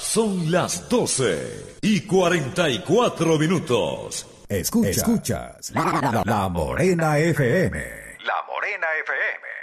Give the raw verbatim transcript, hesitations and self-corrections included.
Son las doce y cuarenta y cuatro minutos. Escuchas, Escuchas la, la, la Morena F M. La Morena F M.